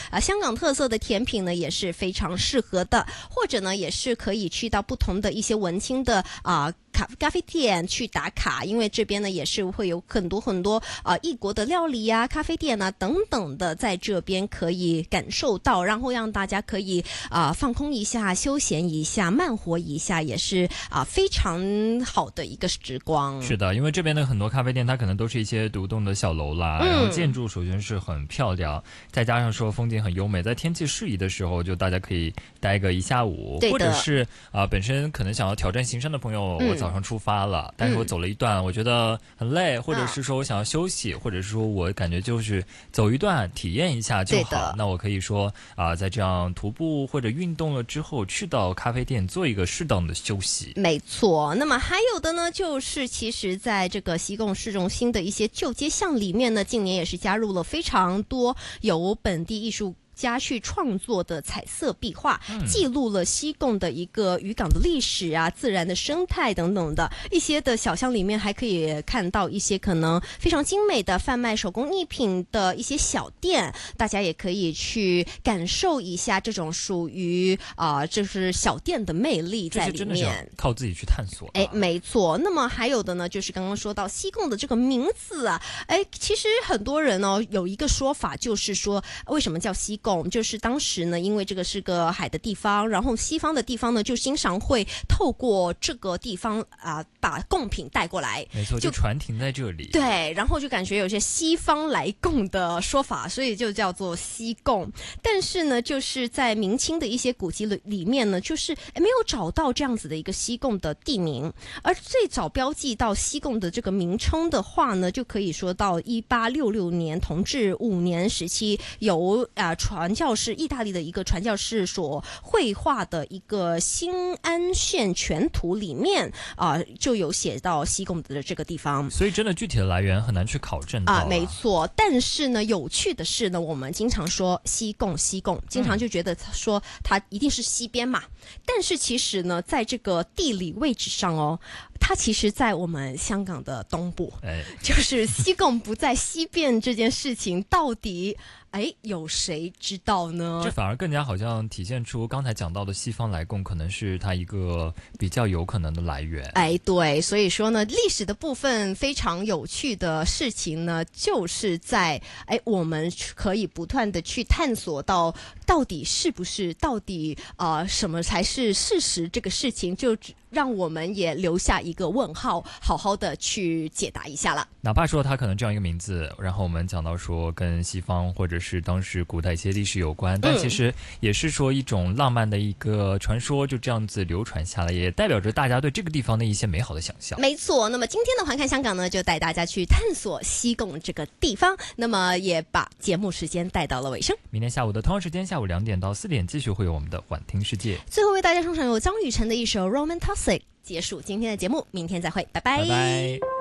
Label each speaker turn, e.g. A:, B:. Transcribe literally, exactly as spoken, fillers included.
A: 啊香港特色的甜品呢，也是非常适合的，或者呢也是可以去到不同的一些文青的啊。咖咖啡店去打卡，因为这边呢也是会有很多很多啊、呃、异国的料理啊、咖啡店啊等等的，在这边可以感受到，然后让大家可以啊、呃、放空一下、休闲一下、慢活一下，也是啊、呃、非常好的一个时光。
B: 是的，因为这边的很多咖啡店，它可能都是一些独栋的小楼啦，嗯、然后建筑首先是很漂亮，再加上说风景很优美，在天气适宜的时候，就大家可以待个一下午，或者是啊、呃、本身可能想要挑战行山的朋友，嗯、我早上出发了，但是我走了一段，我觉得很累，或者是说我想要休息，或者是说我感觉就是走一段体验一下就好。那我可以说啊、呃，在这样徒步或者运动了之后，去到咖啡店做一个适当的休息。
A: 没错，那么还有的呢，就是其实在这个西贡市中心的一些旧街巷里面呢，近年也是加入了非常多有本地艺术家去创作的彩色壁画，嗯、记录了西贡的一个渔港的历史啊、自然的生态等等的一些的小巷里面，还可以看到一些可能非常精美的贩卖手工艺品的一些小店，大家也可以去感受一下这种属于啊、呃，就是小店的魅力在里面。
B: 这些真的是要靠自己去探索。
A: 哎，没错。那么还有的呢，就是刚刚说到西贡的这个名字啊，哎，其实很多人呢、哦、有一个说法，就是说为什么叫西贡？就是当时呢，因为这个是个海的地方，然后西方的地方呢，就经常会透过这个地方啊、呃，把贡品带过来。
B: 没错，就船停在这里。
A: 对，然后就感觉有些西方来贡的说法，所以就叫做西贡。但是呢，就是在明清的一些古籍里面呢，就是没有找到这样子的一个西贡的地名，而最早标记到西贡的这个名称的话呢，就可以说到一八六六年同治五年时期，由啊、呃、传教士意大利的一个传教士所绘画的一个新安县全图里面啊、呃，就有写到西贡的这个地方。
B: 所以真的具体的来源很难去考证到啊。
A: 啊，没错。但是呢，有趣的是呢，我们经常说西贡，西贡，经常就觉得说它一定是西边嘛。嗯、但是其实呢，在这个地理位置上哦，它其实在我们香港的东部，哎、就是西贡不在西边这件事情，到底哎有谁知道呢？
B: 这反而更加好像体现出刚才讲到的西方来贡可能是它一个比较有可能的来源。
A: 哎，对，所以说呢，历史的部分非常有趣的事情呢，就是在哎我们可以不断的去探索到到底是不是，到底呃什么才是事实，这个事情就让我们也留下一个问号，好好的去解答一下了。
B: 哪怕说它可能这样一个名字，然后我们讲到说跟西方或者是当时古代一些历史有关，但其实也是说一种浪漫的一个传说，就这样子流传下来，也代表着大家对这个地方的一些美好的想象。
A: 没错，那么今天的环看香港呢，就带大家去探索西贡这个地方，那么也把节目时间带到了尾声。
B: 明天下午的同样时间，下午两点到四点继续会有我们的晚听世界。
A: 最后为大家送上由张雨晨的一首 Romantic 结束今天的节目，明天再会，拜拜。
B: 拜拜。